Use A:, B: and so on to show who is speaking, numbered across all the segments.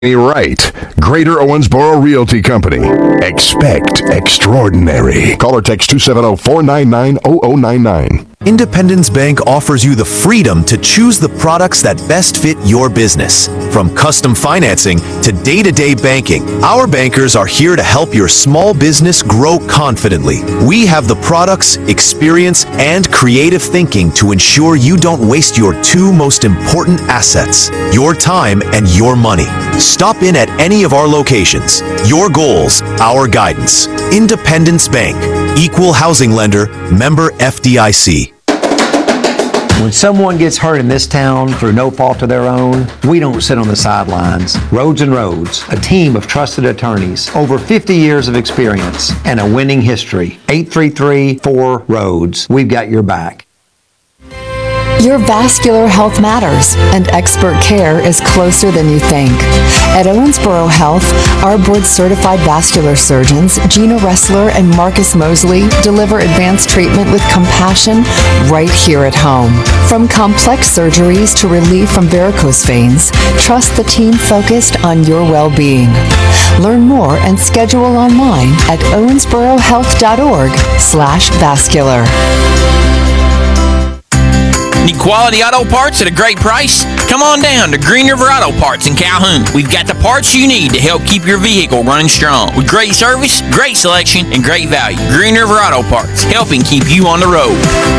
A: Right. Greater Owensboro Realty Company. Expect extraordinary. Call or text 270-499-0099.
B: Independence Bank offers you the freedom to choose the products that best fit your business. From custom financing to day-to-day banking, our bankers are here to help your small business grow confidently. We have the products, experience, and creative thinking to ensure you don't waste your two most important assets, your time and your money. Stop in at any of our locations. Your goals, our guidance. Independence Bank. Equal housing lender. Member FDIC.
C: When someone gets hurt in this town through no fault of their own, we don't sit on the sidelines. Roads and Roads, a team of trusted attorneys, over 50 years of experience, and a winning history. 833-4ROADS. We've got your back.
D: Your vascular health matters, and expert care is closer than you think. At Owensboro Health, our board-certified vascular surgeons, Gina Ressler and Marcus Mosley, deliver advanced treatment with compassion right here at home. From complex surgeries to relief from varicose veins, trust the team focused on your well-being. Learn more and schedule online at owensborohealth.org/vascular.
E: Need quality auto parts at a great price? Come on down to Green River Auto Parts in Calhoun. We've got the parts you need to help keep your vehicle running strong. With great service, great selection, and great value. Green River Auto Parts, helping keep you on the road.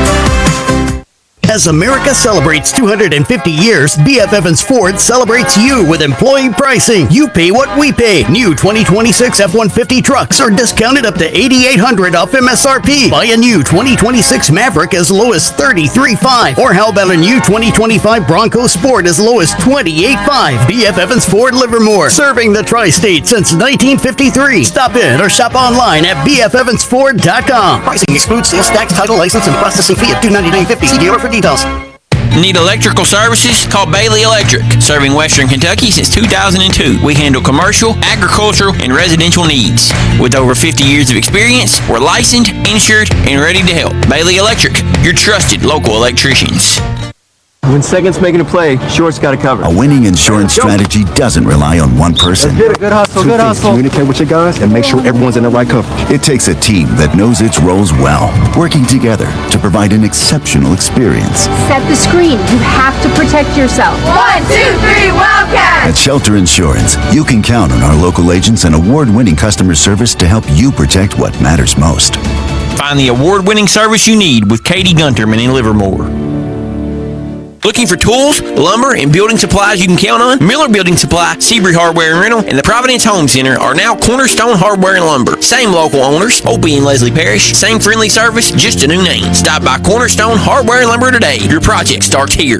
F: As America celebrates 250 years, B.F. Evans Ford celebrates you with employee pricing. You pay what we pay. New 2026 F-150 trucks are discounted up to $8,800 off MSRP. Buy a new 2026 Maverick as low as $33,500. Or how about a new 2025 Bronco Sport as low as $28,500. B.F. Evans Ford Livermore, serving the tri-state since 1953. Stop in or shop online at bfevansford.com. Pricing excludes sales tax, title, license, and processing fee of $299.50. See dealer for details.
E: Need electrical services? Call Bailey Electric. Serving Western Kentucky since 2002. We handle commercial, agricultural, and residential needs. With over 50 years of experience, we're licensed, insured, and ready to help. Bailey Electric, your trusted local electricians.
G: When second's making a play, short's got to cover.
H: A winning insurance strategy doesn't rely on one person.
G: Let's get it. Good hustle, good hustle.
I: Communicate with your guys and make sure everyone's in the right coverage.
H: It takes a team that knows its roles well, working together to provide an exceptional experience.
J: Set the screen. You have to protect yourself. 1, 2, 3, Wildcat!
H: At Shelter Insurance, you can count on our local agents and award-winning customer service to help you protect what matters most.
E: Find the award-winning service you need with Katie Gunterman in Livermore. Looking for tools, lumber, and building supplies you can count on? Miller Building Supply, Seabury Hardware and Rental, and the Providence Home Center are now Cornerstone Hardware and Lumber. Same local owners, Opie and Leslie Parrish. Same friendly service, just a new name. Stop by Cornerstone Hardware and Lumber today. Your project starts here.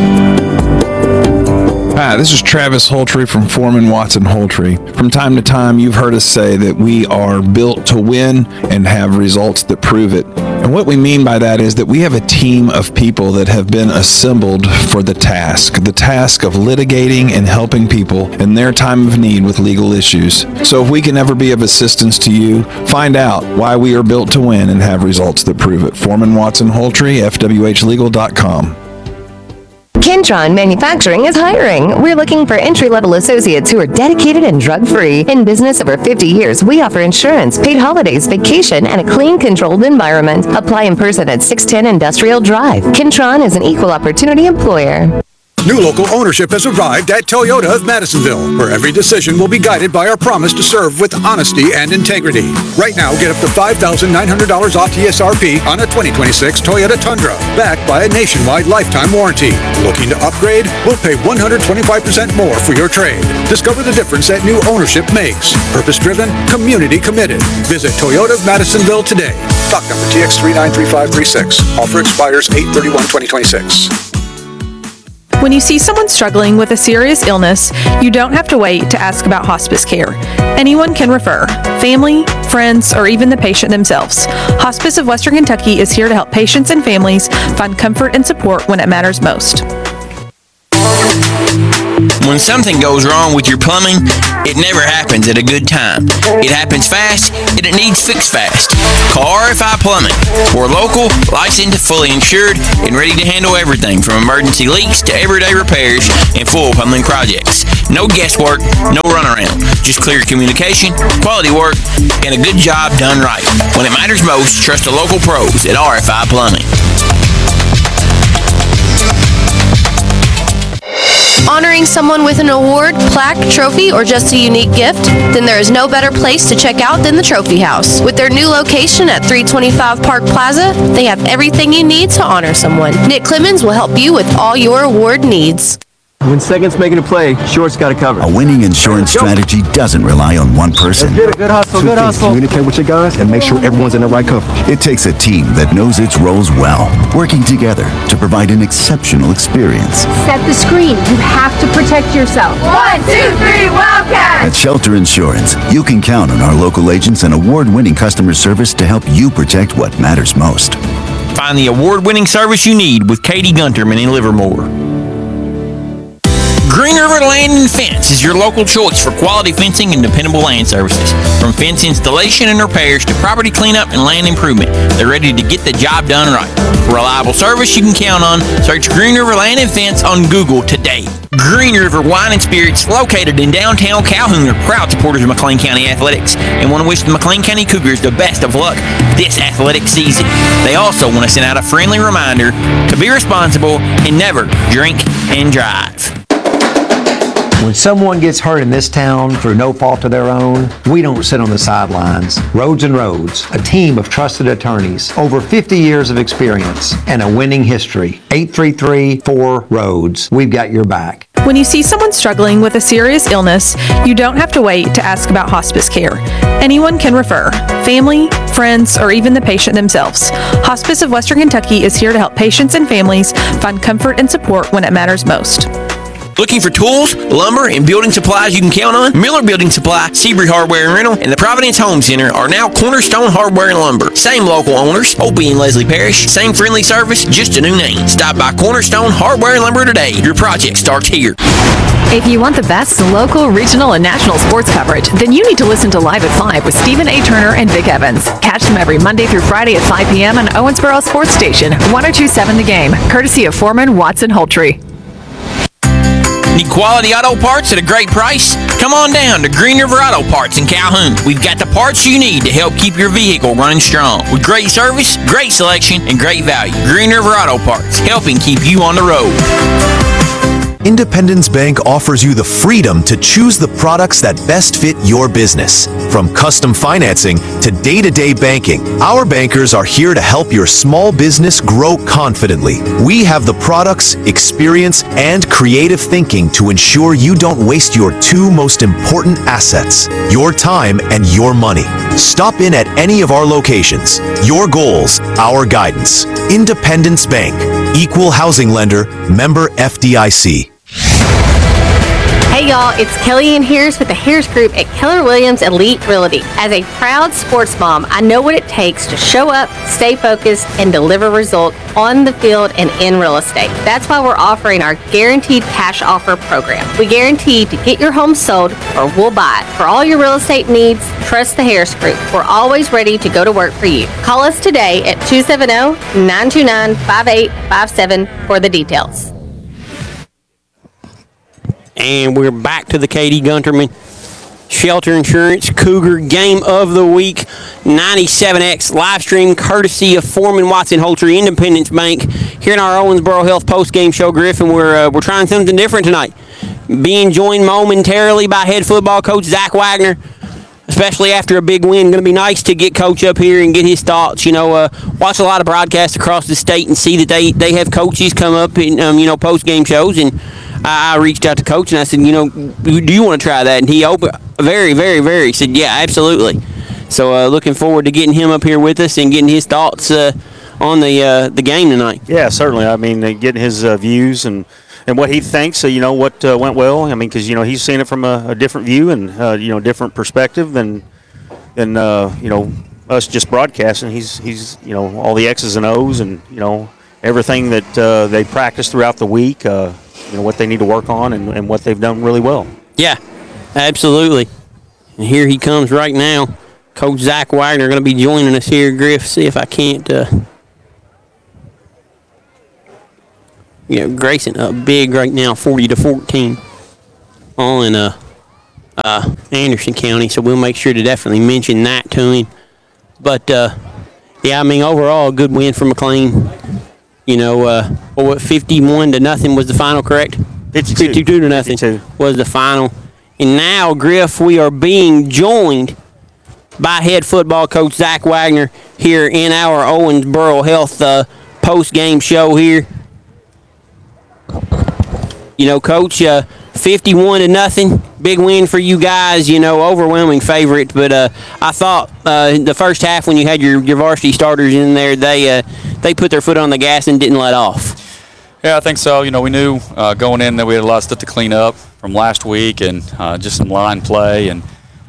K: Hi, this is Travis Holtree from Foreman Watson Holtree. From time to time, you've heard us say that we are built to win and have results that prove it. And what we mean by that is that we have a team of people that have been assembled for the task of litigating and helping people in their time of need with legal issues. So if we can ever be of assistance to you, find out why we are built to win and have results that prove it. Foreman Watson Holtree, FWHlegal.com.
L: Kentron Manufacturing is hiring. We're looking for entry-level associates who are dedicated and drug-free. In business over 50 years, we offer insurance, paid holidays, vacation, and a clean, controlled environment. Apply in person at 610 Industrial Drive. Kentron is an equal opportunity employer.
M: New local ownership has arrived at Toyota of Madisonville, where every decision will be guided by our promise to serve with honesty and integrity. Right now, get up to $5,900 off TSRP on a 2026 Toyota Tundra, backed by a nationwide lifetime warranty. Looking to upgrade? We'll pay 125% more for your trade. Discover the difference that new ownership makes. Purpose-driven, community-committed. Visit Toyota of Madisonville today. Stock number TX393536. Offer expires 8/31/2026.
N: When you see someone struggling with a serious illness, you don't have to wait to ask about hospice care. Anyone can refer, family, friends, or even the patient themselves. Hospice of Western Kentucky is here to help patients and families find comfort and support when it matters most.
E: When something goes wrong with your plumbing, it never happens at a good time. It happens fast, and it needs fixed fast. Call RFI Plumbing. We're local, licensed, fully insured, and ready to handle everything from emergency leaks to everyday repairs and full plumbing projects. No guesswork, no runaround. Just clear communication, quality work, and a good job done right. When it matters most, trust the local pros at RFI Plumbing.
O: Honoring someone with an award, plaque, trophy, or just a unique gift? Then there is no better place to check out than the Trophy House. With their new location at 325 Park Plaza, they have everything you need to honor someone. Nick Clemens will help you with all your award needs.
G: When seconds making a play, short's got to cover.
H: A winning insurance strategy doesn't rely on one person.
G: Good hustle, good hustle.
I: Communicate with your guys and make sure everyone's in the right coverage.
H: It takes a team that knows its roles well, working together to provide an exceptional experience.
J: Set the screen. You have to protect yourself. 1, 2, 3, Wildcat!
H: At Shelter Insurance, you can count on our local agents and award-winning customer service to help you protect what matters most.
E: Find the award-winning service you need with Katie Gunterman in Livermore. Green River Land and Fence is your local choice for quality fencing and dependable land services. From fence installation and repairs to property cleanup and land improvement, they're ready to get the job done right. For reliable service you can count on, search Green River Land and Fence on Google today. Green River Wine and Spirits, located in downtown Calhoun, are proud supporters of McLean County Athletics and want to wish the McLean County Cougars the best of luck this athletic season. They also want to send out a friendly reminder to be responsible and never drink and drive.
C: When someone gets hurt in this town through no fault of their own, we don't sit on the sidelines. Roads and Roads, a team of trusted attorneys, over 50 years of experience, and a winning history. 833-4-ROADS. We've got your back.
N: When you see someone struggling with a serious illness, you don't have to wait to ask about hospice care. Anyone can refer. Family, friends, or even the patient themselves. Hospice of Western Kentucky is here to help patients and families find comfort and support when it matters most.
E: Looking for tools, lumber, and building supplies you can count on? Miller Building Supply, Seabury Hardware and Rental, and the Providence Home Center are now Cornerstone Hardware and Lumber. Same local owners, Opie and Leslie Parrish. Same friendly service, just a new name. Stop by Cornerstone Hardware and Lumber today. Your project starts here.
P: If you want the best local, regional, and national sports coverage, then you need to listen to Live at 5 with Stephen A. Turner and Vic Evans. Catch them every Monday through Friday at 5 p.m. on Owensboro Sports Station, 1027 The Game, courtesy of Foreman, Watson, Holtree.
E: Need quality auto parts at a great price? Come on down to Green River Auto Parts in Calhoun. We've got the parts you need to help keep your vehicle running strong. With great service, great selection, and great value. Green River Auto Parts, helping keep you on the road.
B: Independence Bank offers you the freedom to choose the products that best fit your business. From custom financing to day-to-day banking, our bankers are here to help your small business grow confidently. We have the products, experience, and creative thinking to ensure you don't waste your two most important assets, your time and your money. Stop in at any of our locations. Your goals, our guidance. Independence Bank, Equal Housing Lender, member FDIC.
Q: Hey y'all, it's Kelly Ann Harris with the Harris Group at Keller Williams Elite Realty. As a proud sports mom, I know what it takes to show up, stay focused, and deliver results on the field and in real estate. That's why we're offering our Guaranteed Cash Offer program. We guarantee to get your home sold or we'll buy it. For all your real estate needs, trust the Harris Group. We're always ready to go to work for you. Call us today at 270-929-5857 for the details.
R: And we're back to the Katie Gunterman Shelter Insurance Cougar Game of the Week 97X live stream courtesy of Foreman, Watson, Holtree, Independence Bank here in our Owensboro Health post-game show, Griff, and we're trying something different tonight. Being joined momentarily by head football coach Zach Wagner, especially after a big win. Going to be nice to get Coach up here and get his thoughts. Watch a lot of broadcasts across the state and see that they have coaches come up in post-game shows, and I reached out to Coach and I said, do you want to try that? And he very said, yeah, absolutely. So looking forward to getting him up here with us and getting his thoughts on the game tonight.
S: Yeah, certainly. I mean, getting his views and what he thinks, what went well. I mean, because, he's seen it from a different view and, different perspective than us just broadcasting. He's all the X's and O's and, everything that they practice throughout the week. what they need to work on and what they've done really well.
R: Yeah, absolutely. And here he comes right now. Coach Zach Wagner going to be joining us here, Griff. See if I can't. Grayson up big right now, 40-14 on Anderson County. So we'll make sure to definitely mention that to him. But overall, a good win for McLean. 51-0 was the final, correct? 52-0 was the final. And now, Griff, we are being joined by head football coach Zach Wagner here in our Owensboro Health post-game show here. Coach, 51-0, big win for you guys, overwhelming favorite. But I thought the first half when you had your varsity starters in there, they put their foot on the gas and didn't let off.
T: Yeah, I think so. We knew going in that we had a lot of stuff to clean up from last week and just some line play. And,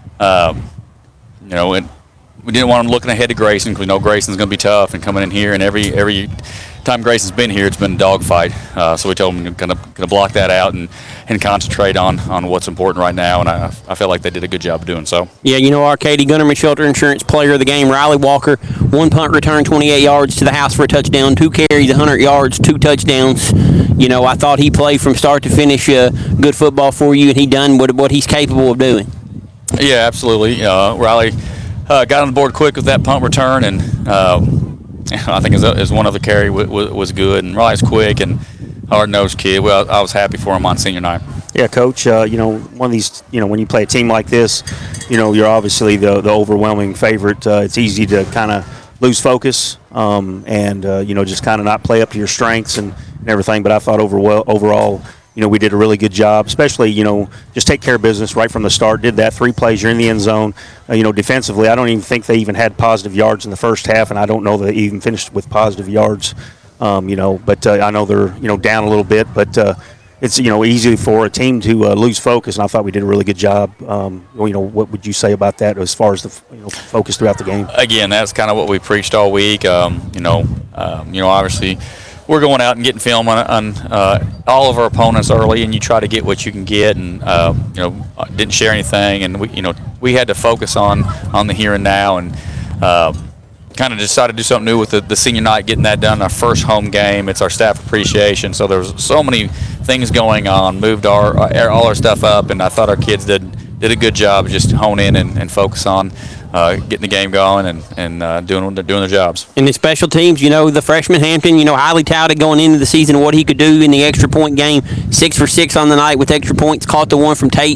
T: we didn't want them looking ahead to Grayson because we know Grayson's going to be tough and coming in here. And every time Grayson's been here, it's been a dogfight. So we told them we're going to block that out and concentrate on what's important right now. And I felt like they did a good job of doing so. Yeah,
R: our Katie Gunterman Shelter Insurance player of the game, Riley Walker, 1 punt return, 28 yards to the house for a touchdown, 2 carries, 100 yards, 2 touchdowns. I thought he played from start to finish good football for you, and he done what he's capable of doing.
T: Yeah, absolutely. Riley got on the board quick with that punt return, and I think his one other carry was good. And Riley's quick and hard-nosed kid. Well, I was happy for him on senior night.
S: Yeah, Coach, one of these, when you play a team like this, you're obviously the overwhelming favorite. It's easy to kind of lose focus and just kind of not play up to your strengths and everything. But I thought overall, we did a really good job, especially, just take care of business right from the start. Did that 3 plays, you're in the end zone. Defensively, I don't even think they even had positive yards in the first half, and I don't know that they even finished with positive yards. But I know they're, down a little bit, but it's, easy for a team to lose focus, and I thought we did a really good job. What would you say about that as far as the focus throughout the game?
T: Again, that's kind of what we preached all week. Obviously, we're going out and getting film on all of our opponents early, and you try to get what you can get, and didn't share anything, and we had to focus on the here and now, and kind of decided to do something new with the senior night, getting that done. Our first home game. It's our staff appreciation, so there's so many things going on. Moved all our stuff up, and I thought our kids did a good job just hone in and focus on getting the game going and doing their jobs.
R: And the special teams, the freshman Hampton, highly touted going into the season what he could do in the extra point game. 6 for 6 on the night with extra points. Caught the one from Tate.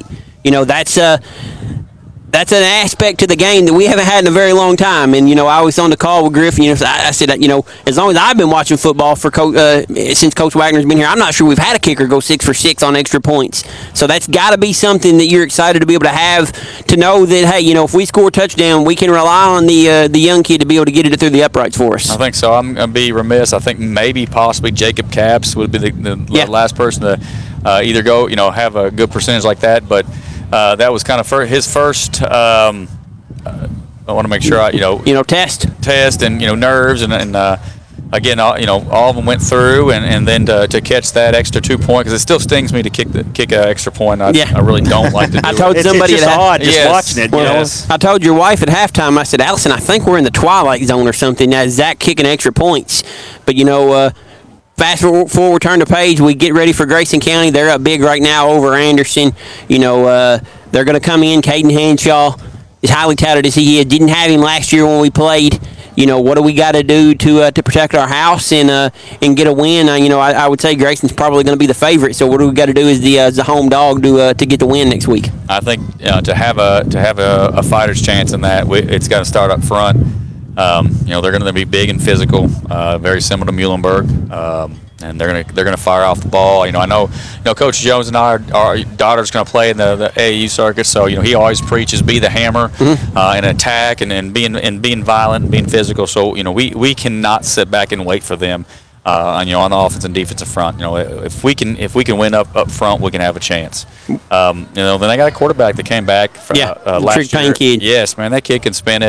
R: That's an aspect to the game that we haven't had in a very long time. And, I was on the call with Griffin. I said, as long as I've been watching football since Coach Wagner's been here, I'm not sure we've had a kicker go 6 for 6 on extra points. So that's got to be something that you're excited to be able to have, to know that, hey, if we score a touchdown, we can rely on the young kid to be able to get it through the uprights for us.
T: I think so. I'm going to be remiss. I think maybe possibly Jacob Capps would be the last person to either go, have a good percentage like that. But that was kind of his first. I want to make sure test and nerves and again all of them went through and then to catch that extra 2 point, because it still stings me to kick an extra point. I really don't like to do
R: I told
T: it.
R: somebody
S: it's just odd just watching it.
R: Yes. I told your wife at halftime. I said, Allison, I think we're in the twilight zone or something. Now Zach kicking extra points, but fast forward, turn the page. We get ready for Grayson County. They're up big right now over Anderson. They're going to come in. Caden Hanshaw is highly touted as he is. Didn't have him last year when we played. What do we got to do to protect our house and get a win? I would say Grayson's probably going to be the favorite. So what do we got to do as the home dog to get the win next week?
T: I think to have a fighter's chance in that, it's got to start up front. They're going to be big and physical, very similar to Muhlenberg, and they're going to fire off the ball. I know Coach Jones and our daughter's going to play in the AAU circuit, so he always preaches be the hammer and attack and being violent and being physical. So we cannot sit back and wait for them. On the offense and defensive front, if we can win up front, we can have a chance. Then they got a quarterback that came back from last year.
R: Kid.
T: Yes, man, that kid can spin it.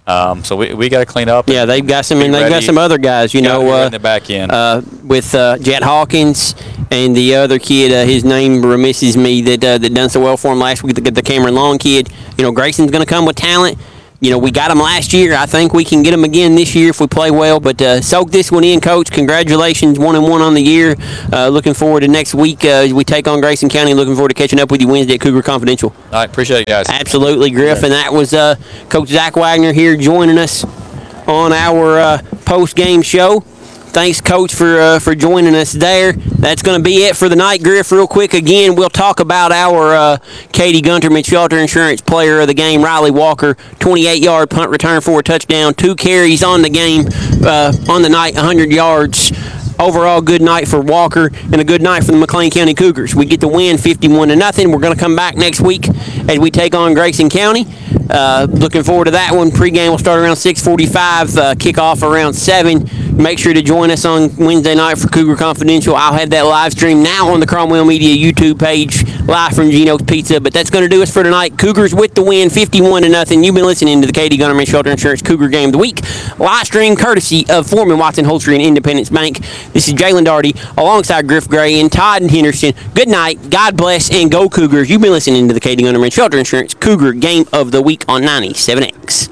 T: So we got to clean up.
R: Yeah, they've got some, and they've got some other guys. You know,
T: in the back end
R: with Jet Hawkins and the other kid. His name remisses me. That done so well for him last week. The Cameron Long kid. You know, Grayson's going to come with talent. You know, we got him last year. I think we can get him again this year if we play well. But soak this one in, Coach. Congratulations, 1-1 on the year. Looking forward to next week as we take on Grayson County. Looking forward to catching up with you Wednesday at Cougar Confidential.
T: All right, appreciate it, guys.
R: Absolutely, Griff. And that was Coach Zach Wagner here joining us on our post-game show. Thanks, Coach, for joining us there. That's going to be it for the night, Griff. Real quick, again, we'll talk about our Katie Gunterman Shelter Insurance Player of the Game, Riley Walker, 28-yard punt return for a touchdown, 2 carries on the game, on the night, 100 yards. Overall, good night for Walker and a good night for the McLean County Cougars. We get the win 51-0. We're going to come back next week as we take on Grayson County. Looking forward to that one. Pre-game will start around 6:45, kickoff around 7. Make sure to join us on Wednesday night for Cougar Confidential. I'll have that live stream now on the Cromwell Media YouTube page, live from Gino's Pizza. But that's going to do us for tonight. Cougars with the win, 51-0. You've been listening to the Katie Gunterman Shelter Insurance Cougar Game of the Week, live stream courtesy of Foreman Watson Holtry and Independence Bank. This is Jalen Darty alongside Griff Gray and Todd and Henderson. Good night, God bless, and go Cougars. You've been listening to the Katie Gunterman Shelter Insurance Cougar Game of the Week on 97X.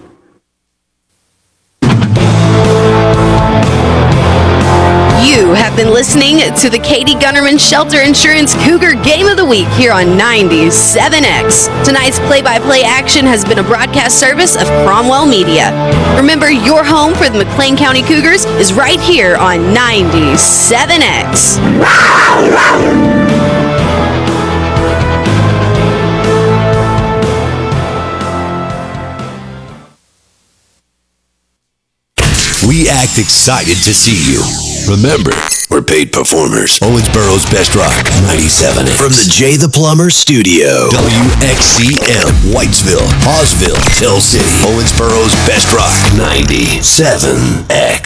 U: You have been listening to the Katie Gunterman Shelter Insurance Cougar Game of the Week here on 97X. Tonight's play-by-play action has been a broadcast service of Cromwell Media. Remember, your home for the McLean County Cougars is right here on 97X.
B: We act excited to see you. Remember, we're paid performers. Owensboro's Best Rock, 97. From the Jay the Plumber Studio. WXCM, Whitesville, Hawesville, Hill City. Owensboro's Best Rock, 97X.